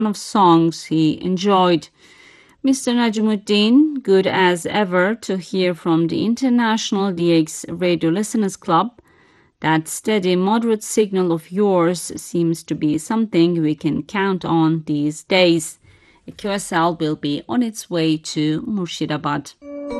of songs he enjoyed. Mr. Najmuddin, good as ever to hear from the International DX Radio Listeners Club. That steady, moderate signal of yours seems to be something we can count on these days. QSL will be on its way to Murshidabad.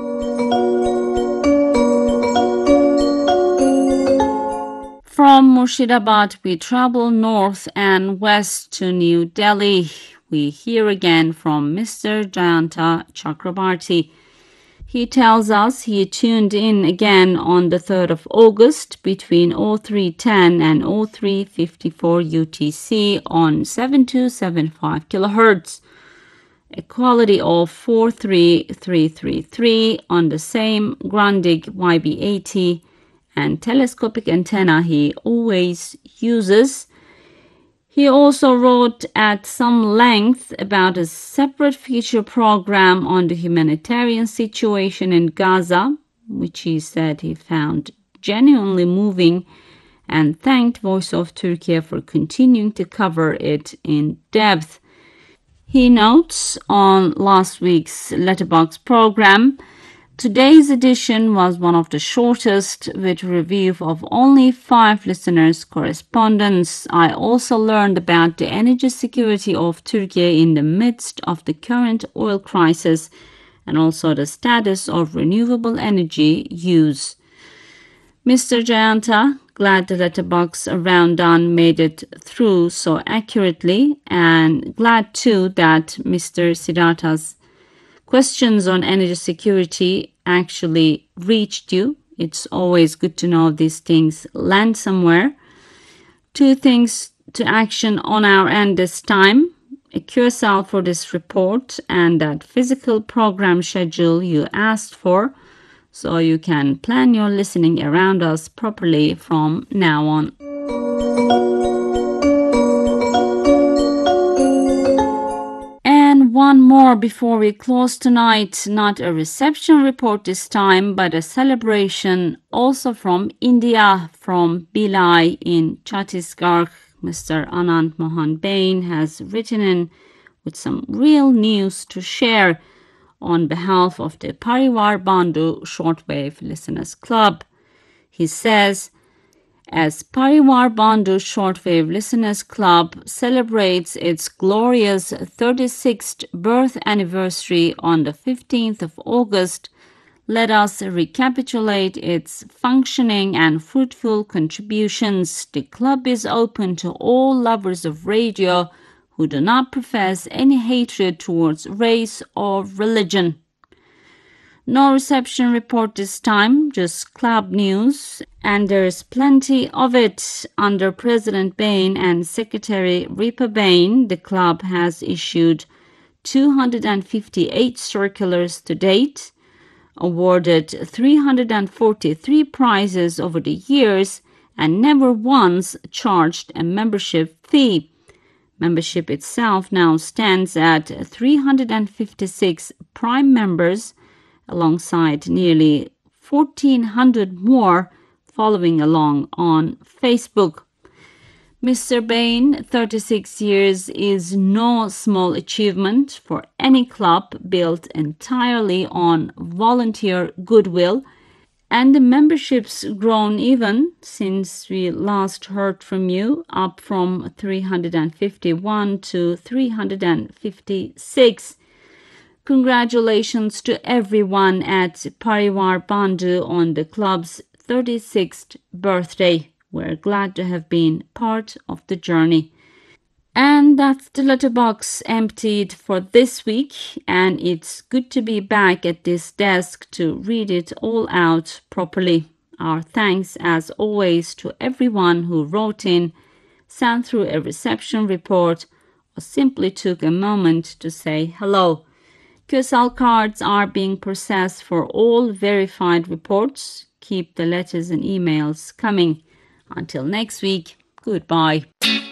From Murshidabad, we travel north and west to New Delhi. We hear again from Mr. Jayanta Chakrabarti. He tells us he tuned in again on the 3rd of August between 0310 and 0354 UTC on 7275 kHz. A quality of 43333 on the same Grundig YB80 and telescopic antenna he always uses. He also wrote at some length about a separate feature program on the humanitarian situation in Gaza, which he said he found genuinely moving, and thanked Voice of Turkey for continuing to cover it in depth. He notes on last week's Letterbox program, today's edition was one of the shortest, with a review of only 5 listeners' correspondence. I also learned about the energy security of Turkey in the midst of the current oil crisis and also the status of renewable energy use. Mr. Jayanta, glad the Letterbox rundown made it through so accurately, and glad too that Mr. Siddhartha's questions on energy security actually reached you. It's always good to know these things land somewhere. 2 things to action on our end this time. A QSL for this report and that physical program schedule you asked for, so you can plan your listening around us properly from now on. And one more before we close tonight. Not a reception report this time, but a celebration also from India, from Bhilai in Chhattisgarh. Mr. Anand Mohan Bain has written in with some real news to share on behalf of the Parivar Bandhu Shortwave Listeners Club. He says, as Parivar Bandhu Shortwave Listeners Club celebrates its glorious 36th birth anniversary on the 15th of August, let us recapitulate its functioning and fruitful contributions. The club is open to all lovers of radio who do not profess any hatred towards race or religion. No reception report this time, just club news, and there's plenty of it. Under President Bain and Secretary Ripa Bain, the club has issued 258 circulars to date, awarded 343 prizes over the years, and never once charged a membership fee. Membership itself now stands at 356 prime members, alongside nearly 1,400 more following along on Facebook. Mr. Bain, 36 years is no small achievement for any club built entirely on volunteer goodwill, and the membership's grown even since we last heard from you, up from 351 to 356. Congratulations to everyone at Parivar Bandhu on the club's 36th birthday. We're glad to have been part of the journey. And that's the letterbox emptied for this week, and it's good to be back at this desk to read it all out properly. Our thanks, as always, to everyone who wrote in, sent through a reception report, or simply took a moment to say hello. QSL cards are being processed for all verified reports. Keep the letters and emails coming. Until next week, goodbye.